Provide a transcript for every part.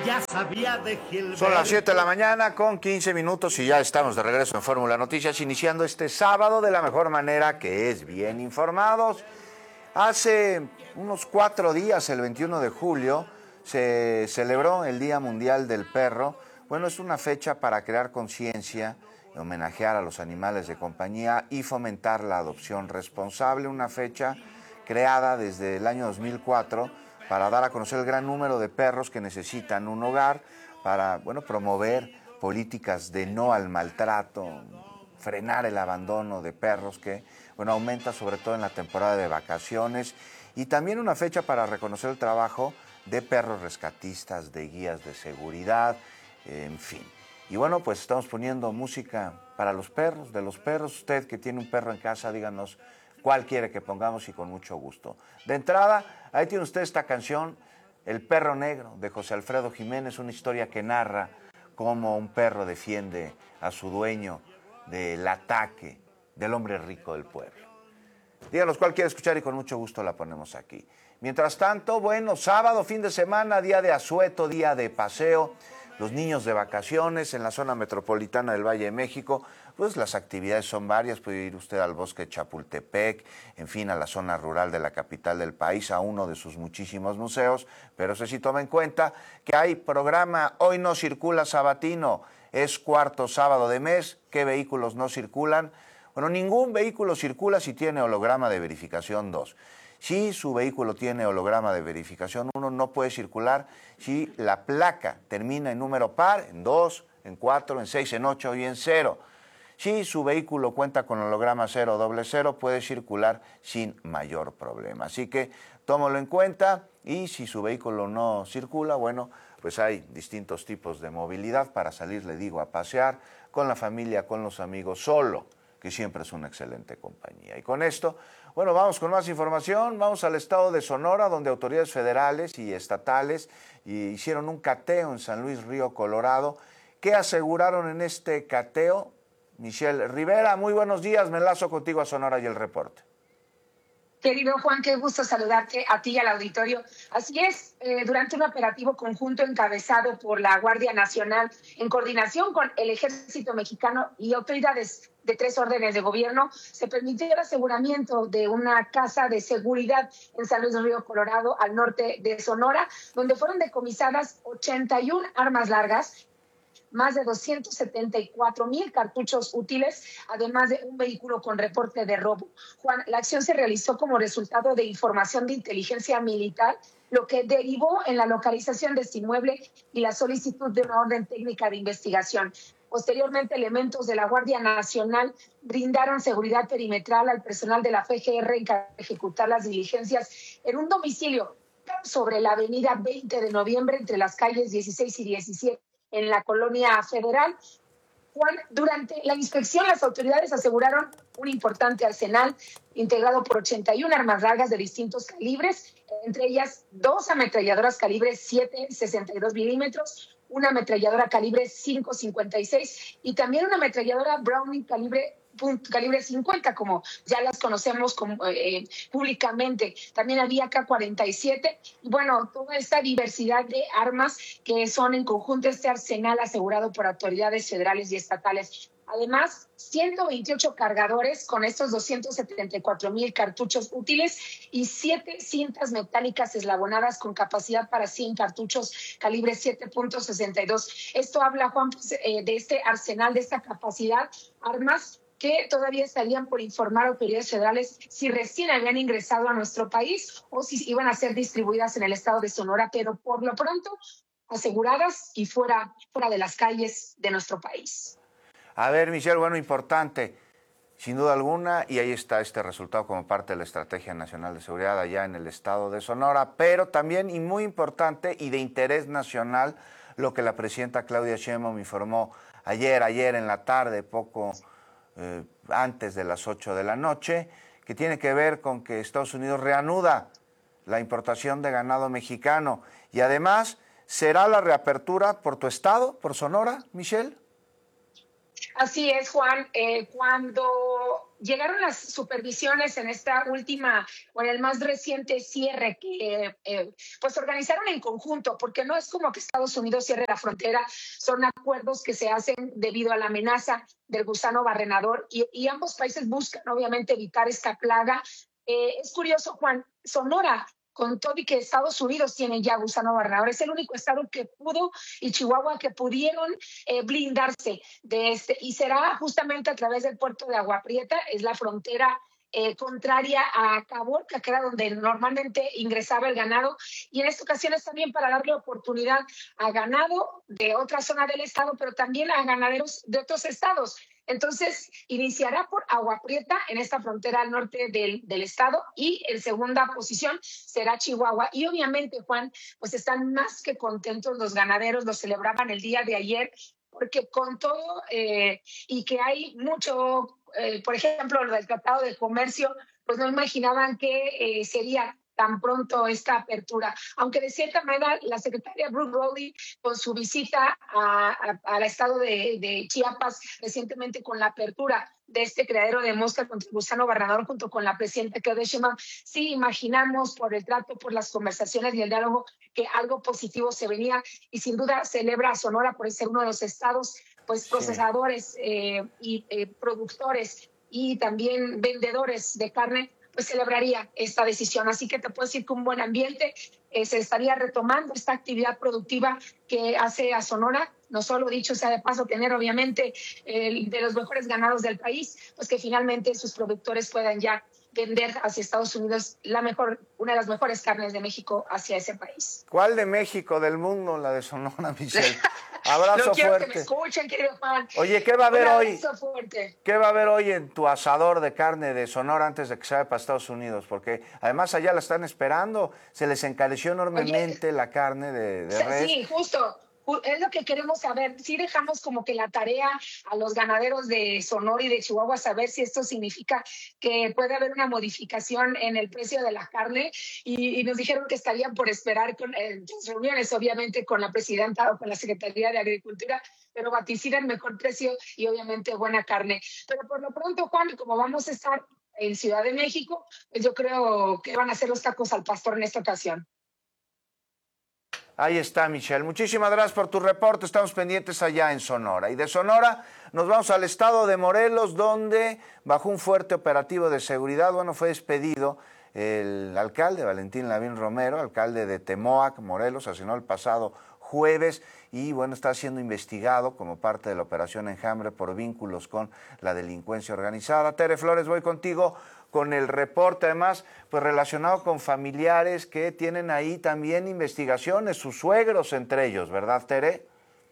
ya sabía de Gilberto. Son las 7 de la mañana con 15 minutos y ya estamos de regreso en Fórmula Noticias, iniciando este sábado de la mejor manera, que es bien informados. Hace unos 4 días, el 21 de julio, se celebró el Día Mundial del Perro. Bueno, es una fecha para crear conciencia, homenajear a los animales de compañía y fomentar la adopción responsable. Una fecha creada desde el año 2004 para dar a conocer el gran número de perros que necesitan un hogar, para, bueno, promover políticas de no al maltrato, frenar el abandono de perros que, bueno, aumenta sobre todo en la temporada de vacaciones, y también una fecha para reconocer el trabajo de perros rescatistas, de guías de seguridad, en fin. Y bueno, pues estamos poniendo música para los perros, de los perros. Usted que tiene un perro en casa, díganos cuál quiere que pongamos y con mucho gusto. De entrada, ahí tiene usted esta canción, El Perro Negro, de José Alfredo Jiménez, una historia que narra cómo un perro defiende a su dueño del ataque del hombre rico del pueblo. Díganos cuál quiere escuchar y con mucho gusto la ponemos aquí. Mientras tanto, bueno, sábado, fin de semana, día de asueto, día de paseo, los niños de vacaciones en la zona metropolitana del Valle de México. Pues las actividades son varias, puede ir usted al bosque de Chapultepec, en fin, a la zona rural de la capital del país, a uno de sus muchísimos museos, pero eso sí toma en cuenta que hay programa Hoy No Circula Sabatino, es cuarto sábado de mes. ¿Qué vehículos no circulan? Bueno, ningún vehículo circula si tiene holograma de verificación 2. Si su vehículo tiene holograma de verificación 1, no puede circular si la placa termina en número par, en 2, en 4, en 6, en 8 y en 0. Si su vehículo cuenta con holograma 000, puede circular sin mayor problema. Así que tómalo en cuenta, y si su vehículo no circula, bueno, pues hay distintos tipos de movilidad para salir, le digo, a pasear con la familia, con los amigos, solo, que siempre es una excelente compañía. Y con esto, bueno, vamos con más información. Vamos al estado de Sonora, donde autoridades federales y estatales hicieron un cateo en San Luis Río Colorado. ¿Qué aseguraron en este cateo? Michelle Rivera, muy buenos días, me enlazo contigo a Sonora y el reporte. Querido Juan, qué gusto saludarte a ti y al auditorio. Así es, durante un operativo conjunto encabezado por la Guardia Nacional en coordinación con el Ejército Mexicano y autoridades de 3 órdenes de gobierno, se permitió el aseguramiento de una casa de seguridad en San Luis del Río Colorado, al norte de Sonora, donde fueron decomisadas 81 armas largas, más de 274,000 cartuchos útiles, además de un vehículo con reporte de robo. Juan, la acción se realizó como resultado de información de inteligencia militar, lo que derivó en la localización de este inmueble y la solicitud de una orden técnica de investigación. Posteriormente, elementos de la Guardia Nacional brindaron seguridad perimetral al personal de la FGR encargado de ejecutar las diligencias en un domicilio sobre la avenida 20 de noviembre, entre las calles 16 y 17, en la colonia Federal. Juan, durante la inspección, las autoridades aseguraron un importante arsenal integrado por 81 armas largas de distintos calibres, entre ellas 2 ametralladoras calibre 7,62 milímetros, una ametralladora calibre 5,56 y también una ametralladora Browning calibre 50, como ya las conocemos públicamente. También había K-47 y bueno, toda esta diversidad de armas que son en conjunto este arsenal asegurado por autoridades federales y estatales. Además, 128 cargadores con estos 274,000 cartuchos útiles y 7 cintas metálicas eslabonadas con capacidad para 100 cartuchos calibre 7,62. Esto habla, Juan, de este arsenal, de esta capacidad, armas que todavía estarían por informar a autoridades federales si recién habían ingresado a nuestro país o si iban a ser distribuidas en el estado de Sonora, pero por lo pronto aseguradas y fuera de las calles de nuestro país. A ver, Michelle, bueno, importante, sin duda alguna, y ahí está este resultado como parte de la Estrategia Nacional de Seguridad allá en el estado de Sonora, pero también, y muy importante, y de interés nacional, lo que la presidenta Claudia Sheinbaum informó ayer en la tarde, poco antes de las 8 de la noche, que tiene que ver con que Estados Unidos reanuda la importación de ganado mexicano, y además, ¿será la reapertura por tu estado, por Sonora, Michelle? Así es, Juan. Cuando llegaron las supervisiones en esta última o en el más reciente cierre que pues organizaron en conjunto, porque no es como que Estados Unidos cierre la frontera, son acuerdos que se hacen debido a la amenaza del gusano barrenador y ambos países buscan obviamente evitar esta plaga. Es curioso, Juan, Sonora, con todo y que Estados Unidos tiene ya gusano barrenador, es el único estado que pudo, y Chihuahua, que pudieron blindarse de este, y será justamente a través del puerto de Agua Prieta, es la frontera contraria a Caborca, que era donde normalmente ingresaba el ganado, y en esta ocasión es también para darle oportunidad a ganado de otra zona del estado, pero también a ganaderos de otros estados. Entonces, iniciará por Agua Prieta, en esta frontera al norte del estado, y en segunda posición será Chihuahua. Y obviamente, Juan, pues están más que contentos los ganaderos, lo celebraban el día de ayer, porque con todo y que hay mucho, por ejemplo, lo del Tratado de Comercio, pues no imaginaban que sería tan pronto esta apertura. Aunque de cierta manera la secretaria Brooke Rowley, con su visita al estado de Chiapas recientemente con la apertura de este criadero de mosca contra el gusano barrenador junto con la presidenta Claudia Sheinbaum, sí imaginamos por el trato, por las conversaciones y el diálogo que algo positivo se venía, y sin duda celebra a Sonora por ser uno de los estados pues procesadores y productores y también vendedores de carne, pues celebraría esta decisión. Así que te puedo decir que un buen ambiente, se estaría retomando esta actividad productiva que hace a Sonora, no solo dicho sea de paso, tener obviamente de los mejores ganados del país, pues que finalmente sus productores puedan ya vender hacia Estados Unidos una de las mejores carnes de México hacia ese país. ¿Cuál de México, del mundo? La de Sonora, Michelle. Abrazo no quiero fuerte. Que me escuchen, querido Juan. Oye, ¿qué va a haber hoy? Fuerte. ¿Qué va a haber hoy en tu asador de carne de Sonora antes de que se vaya para Estados Unidos? Porque además allá la están esperando. Se les encareció enormemente la carne de res. Sí, justo. Es lo que queremos saber. Sí dejamos como que la tarea a los ganaderos de Sonora y de Chihuahua saber si esto significa que puede haber una modificación en el precio de la carne, y nos dijeron que estarían por esperar con reuniones, obviamente, con la presidenta o con la Secretaría de Agricultura, pero vaticinan mejor precio y obviamente buena carne. Pero por lo pronto, Juan, como vamos a estar en Ciudad de México, pues yo creo que van a ser los tacos al pastor en esta ocasión. Ahí está, Michelle. Muchísimas gracias por tu reporte. Estamos pendientes allá en Sonora. Y de Sonora nos vamos al estado de Morelos, donde bajo un fuerte operativo de seguridad, fue despedido el alcalde Valentín Lavín Romero, alcalde de Temoac, Morelos, asesinó el pasado jueves y está siendo investigado como parte de la operación Enjambre por vínculos con la delincuencia organizada. Tere Flores, voy contigo con el reporte, además, pues relacionado con familiares que tienen ahí también investigaciones, sus suegros entre ellos, ¿verdad, Tere?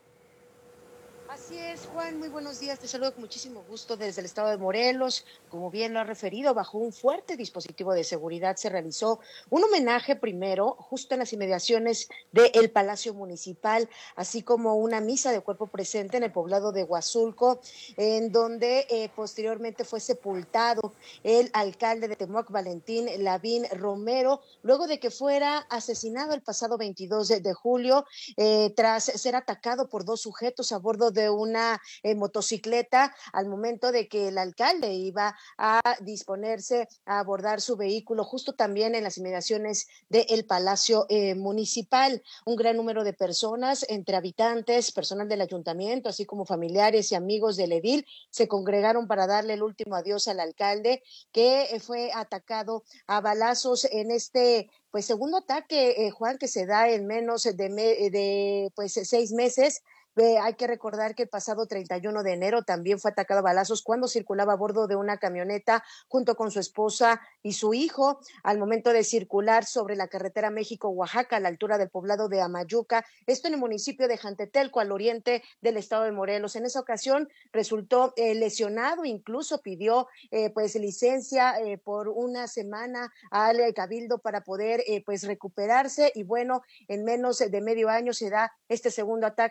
Así es, Juan, muy buenos días, te saludo con muchísimo gusto desde el estado de Morelos. Como bien lo ha referido, bajo un fuerte dispositivo de seguridad se realizó un homenaje primero justo en las inmediaciones del Palacio Municipal, así como una misa de cuerpo presente en el poblado de Huazulco, en donde posteriormente fue sepultado el alcalde de Temoac, Valentín Lavín Romero, luego de que fuera asesinado el pasado 22 de julio, tras ser atacado por dos sujetos a bordo de una motocicleta al momento de que el alcalde iba a disponerse a abordar su vehículo justo también en las inmediaciones del Palacio Municipal. Un gran número de personas, entre habitantes, personal del ayuntamiento, así como familiares y amigos del edil, se congregaron para darle el último adiós al alcalde, que fue atacado a balazos en este segundo ataque, Juan, que se da en menos de 6 meses. Hay que recordar que el pasado 31 de enero también fue atacado a balazos cuando circulaba a bordo de una camioneta junto con su esposa y su hijo al momento de circular sobre la carretera México-Oaxaca a la altura del poblado de Amayuca, esto en el municipio de Jantetelco, al oriente del estado de Morelos. En esa ocasión resultó lesionado, incluso pidió licencia por una semana al cabildo para poder recuperarse, y en menos de medio año se da este segundo ataque que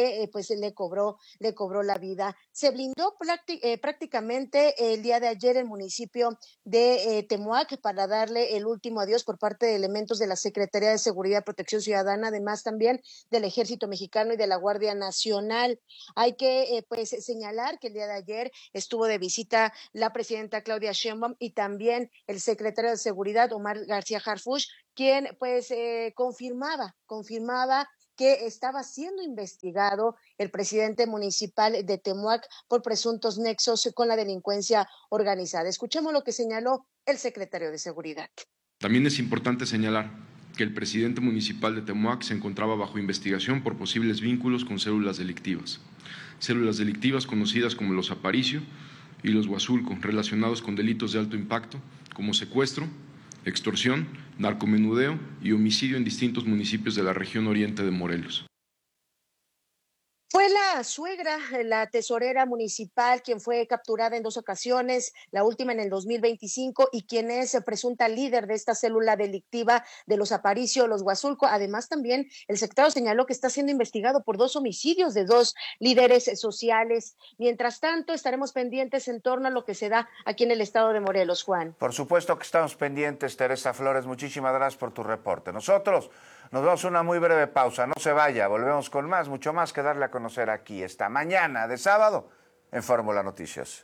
que pues le cobró la vida. Se blindó prácticamente el día de ayer el municipio de Temuac para darle el último adiós por parte de elementos de la Secretaría de Seguridad y Protección Ciudadana, además también del Ejército Mexicano y de la Guardia Nacional. Hay que pues señalar que el día de ayer estuvo de visita la presidenta Claudia Sheinbaum y también el secretario de Seguridad Omar García Harfuch, quien pues confirmaba que estaba siendo investigado el presidente municipal de Temuac por presuntos nexos con la delincuencia organizada. Escuchemos lo que señaló el secretario de Seguridad. También es importante señalar que el presidente municipal de Temuac se encontraba bajo investigación por posibles vínculos con células delictivas conocidas como los Aparicio y los Huazulco, relacionados con delitos de alto impacto como secuestro, extorsión, narcomenudeo y homicidio en distintos municipios de la región oriente de Morelos. Fue la suegra, la tesorera municipal, quien fue capturada en 2 ocasiones, la última en el 2025, y quien es presunta líder de esta célula delictiva de los Aparicio, los Huazulco. Además, también el secretario señaló que está siendo investigado por 2 homicidios de 2 líderes sociales. Mientras tanto, estaremos pendientes en torno a lo que se da aquí en el estado de Morelos, Juan. Por supuesto que estamos pendientes, Teresa Flores. Muchísimas gracias por tu reporte. Nosotros nos vamos a una muy breve pausa. No se vaya, volvemos con más, mucho más que darle a conocer aquí esta mañana de sábado en Fórmula Noticias.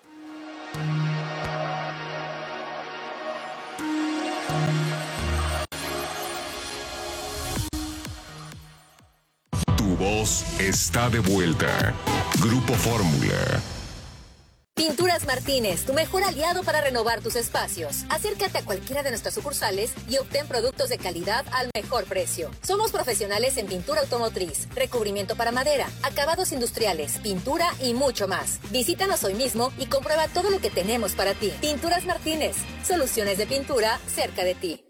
Tu voz está de vuelta. Grupo Fórmula. Pinturas Martínez, tu mejor aliado para renovar tus espacios. Acércate a cualquiera de nuestras sucursales y obtén productos de calidad al mejor precio. Somos profesionales en pintura automotriz, recubrimiento para madera, acabados industriales, pintura y mucho más. Visítanos hoy mismo y comprueba todo lo que tenemos para ti. Pinturas Martínez, soluciones de pintura cerca de ti.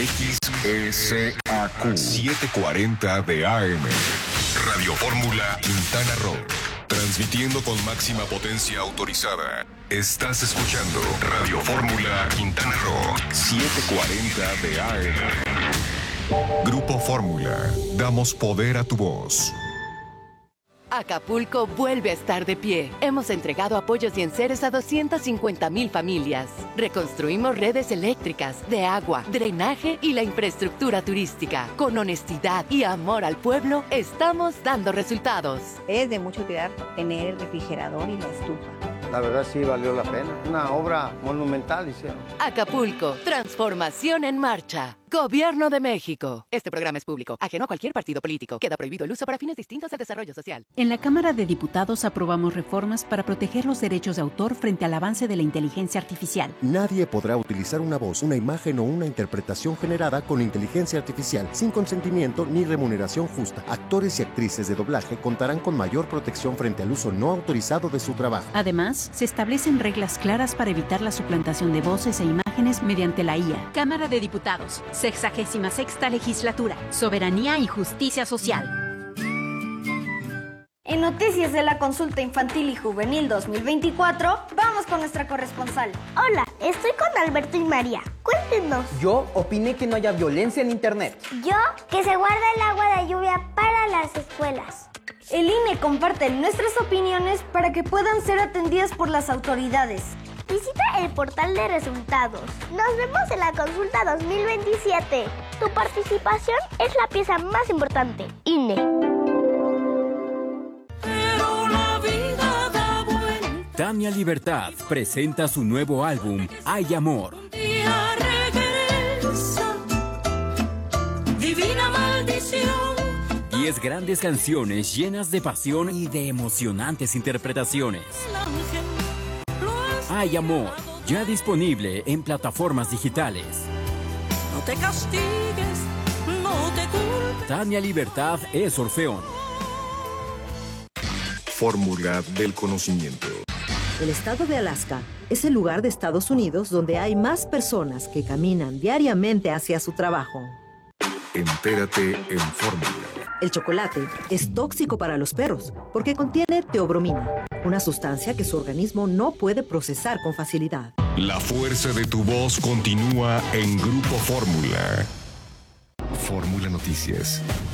XSAQ 740 de AM. Radio Fórmula Quintana Roo. Transmitiendo con máxima potencia autorizada. Estás escuchando Radio Fórmula Quintana Roo 740 de AM. Grupo Fórmula. Damos poder a tu voz. Acapulco vuelve a estar de pie. Hemos entregado apoyos y enseres a 250,000 familias. Reconstruimos redes eléctricas, de agua, drenaje y la infraestructura turística. Con honestidad y amor al pueblo, estamos dando resultados. Es de mucha utilidad tener el refrigerador y la estufa. La verdad sí valió la pena. Una obra monumental hicieron. Acapulco, transformación en marcha. Gobierno de México. Este programa es público, ajeno a cualquier partido político. Queda prohibido el uso para fines distintos al desarrollo social. En la Cámara de Diputados aprobamos reformas para proteger los derechos de autor frente al avance de la inteligencia artificial. Nadie podrá utilizar una voz, una imagen o una interpretación generada con inteligencia artificial sin consentimiento ni remuneración justa. Actores y actrices de doblaje contarán con mayor protección frente al uso no autorizado de su trabajo. Además, se establecen reglas claras para evitar la suplantación de voces e imágenes mediante la IA. Cámara de Diputados, 66ª Legislatura, Soberanía y Justicia Social. En noticias de la Consulta Infantil y Juvenil 2024, vamos con nuestra corresponsal. Hola, estoy con Alberto y María. Cuéntenos. Yo opiné que no haya violencia en Internet. Yo, que se guarda el agua de lluvia para las escuelas. El INE comparte nuestras opiniones para que puedan ser atendidas por las autoridades. Visita el portal de resultados. Nos vemos en la consulta 2027. Tu participación es la pieza más importante. INE. Tania Libertad presenta su nuevo álbum, Hay Amor. Divina maldición. 10 grandes canciones llenas de pasión y de emocionantes interpretaciones. Hay Amor, ya disponible en plataformas digitales. No te castigues, no te culpes. Tania Libertad es Orfeón. Fórmula del conocimiento. El estado de Alaska es el lugar de Estados Unidos donde hay más personas que caminan diariamente hacia su trabajo. Entérate en Fórmula. El chocolate es tóxico para los perros porque contiene teobromina, una sustancia que su organismo no puede procesar con facilidad. La fuerza de tu voz continúa en Grupo Fórmula. Fórmula Noticias.